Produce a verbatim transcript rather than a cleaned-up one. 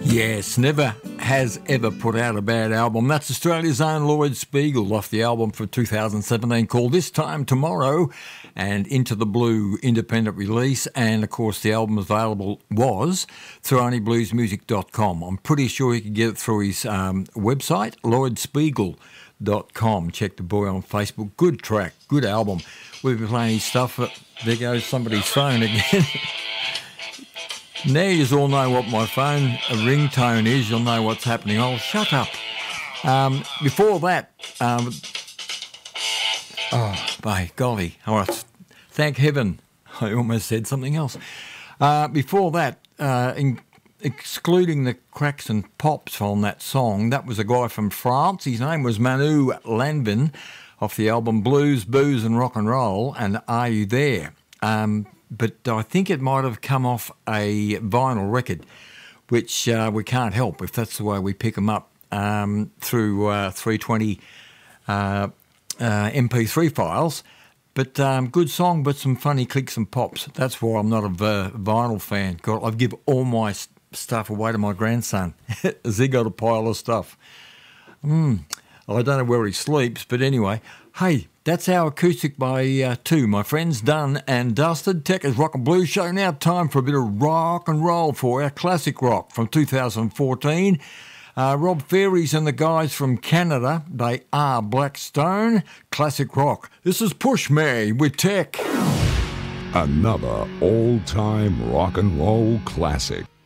Yes, never has ever put out a bad album. That's Australia's own Lloyd Spiegel off the album for two thousand seventeen called This Time Tomorrow and Into the Blue independent release. And, of course, the album available was through only blues music dot com. I'm pretty sure you can get it through his um, website, lloyd spiegel dot com. Check the boy on Facebook. Good track, good album. We've been playing his stuff. There goes somebody's phone again. Now you all know what my phone ringtone is. You'll know what's happening. Oh, shut up. Um, before that, um, oh, by golly. All right, thank heaven. I almost said something else. Uh, before that, uh, in, excluding the cracks and pops on that song, that was a guy from France. His name was Manu Lanvin off the album Blues, Booze and Rock and Roll and Are You There? Um... But I think it might have come off a vinyl record, which uh, we can't help if that's the way we pick them up um, through uh, three twenty uh, uh, M P three files. But um, good song, but some funny clicks and pops. That's why I'm not a uh, vinyl fan. God, I give all my st- stuff away to my grandson. Has he got a pile of stuff? Mm, I don't know where he sleeps, but anyway, hey. That's our acoustic by uh, two, my friends, done and dusted. Tekka's Rock and Blues Show. Now time for a bit of rock and roll for our classic rock from two thousand fourteen. Uh, Rob Ferries and the guys from Canada, they are Blackstone. Classic rock. This is Push Me with Tech. Another all-time rock and roll classic.